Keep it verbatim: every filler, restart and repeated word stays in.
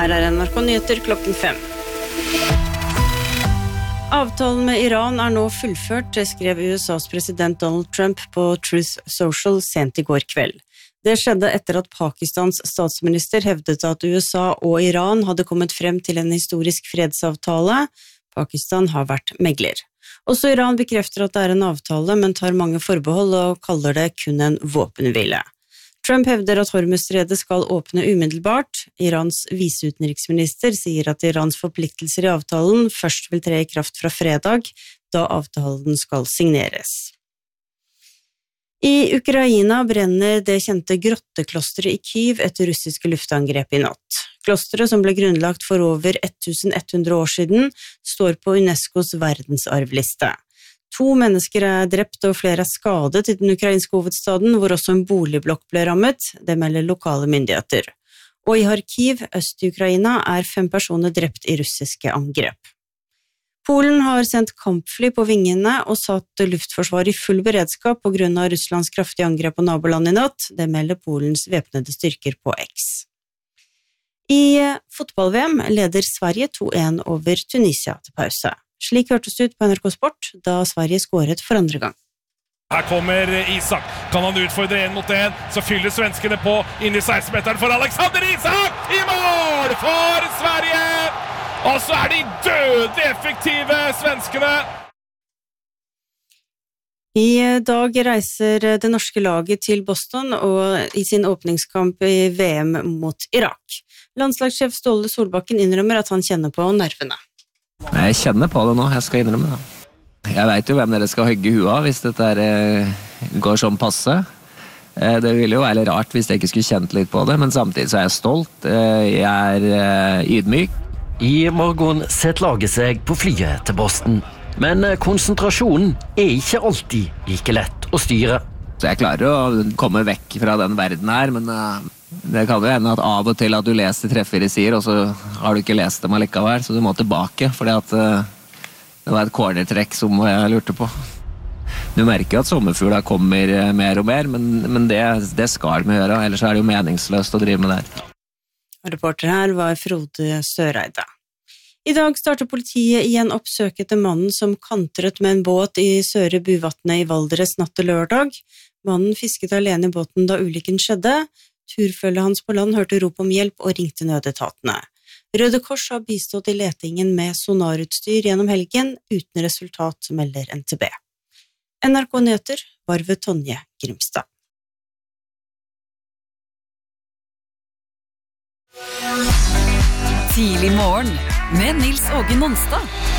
Her er N R K Nyheter klokken fem. Avtalen med Iran er nå fullført, skrev U S A's president Donald Trump på Truth Social sent i går kveld. Det skjedde etter at Pakistans statsminister hevdet at U S A og Iran hadde kommet frem til en historisk fredsavtale. Pakistan har vært megler. Også Iran bekrefter at det er en avtale, men tar mange forbehold og kaller det kun en våpenhvile. Trump hevder at Hormuzstredet skal åpne umiddelbart. Irans viseutenriksminister sier at Irans forpliktelser i avtalen først vil tre i kraft fra fredag, da avtalen skal signeres. I Ukraina brenner det kjente grotteklosteret i Kyiv etter russiske luftangrep i natt. Klosteret, som ble grunnlagt for over hundre år siden, står på UNESCOs verdensarvliste. To mennesker er drept og flere er skadet i den ukrainske hovedstaden, hvor også en boligblokk ble rammet, det melder lokale myndigheter. Og i Kharkiv, øst i Ukraina, er fem personer drept i russiske angrep. Polen har sendt kampfly på vingene og satt luftforsvaret i full beredskap på grunn av Russlands kraftige angrep på naboland i natt, det melder Polens væpnede styrker på X. I fotball-V M leder Sverige to en over Tunisia til pause. Slik hørtes det ut på N R K Sport, da Sverige skåret for andre gang. Her kommer Isak. Kan han utfordre en mot en, så fyller svenskene på inn i seksten-meteren for Alexander Isak! I mål for Sverige! Og så er de døde effektive svenskene! I dag reiser det norske laget til Boston og i sin åpningskamp i V M mot Irak. Landslagssjef Ståle Solbakken innrømmer at han kjenner på nervene. Jeg kjenner på det nå, jeg skal innrømme det. Jeg vet jo hvem dere skal hogge huet av hvis dette er, går sånn passe. Det ville jo være litt rart hvis jeg ikke skulle kjent litt på det, men samtidig så er jeg stolt. Jeg er ydmyk. I morgen setter laget seg på flyet til Boston. Men konsentrasjonen er ikke alltid like lett å styre. Så jeg klarer å komme vekk fra den verden her, men det kan jo hende at av og til at du leser treffer i sier, og så har du ikke lest dem allikevel, så du må tilbake, fordi at det var et cornertrekk som jeg lurte på. Du merker jo at sommerfugler kommer mer og mer, men, men det, det skal vi gjøre, ellers er det jo meningsløst å drive med det. Reporter her var Frode Søreide. I dag starter politiet igjen oppsøk etter mannen som kantret med en båt i Søre Buvatnet i Valdres natt til lørdag. Mannen fisket alene i båten da ulykken skjedde. Turfølget hans på land hørte rop om hjelp og ringte nødetatene. Røde Kors har bistått i letingen med sonarutstyr gjennom helgen, uten resultat, melder N T B. N R K Nyheter var ved Tonje Grimstad. Tidlig morgen med Nils Åge Nonstad.